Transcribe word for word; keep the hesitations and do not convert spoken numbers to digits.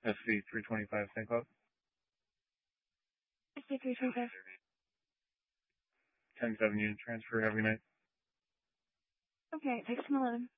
S C three twenty-five Saint Cloud. S C three twenty-five. ten seven unit transfer, every night. Okay, take some eleven.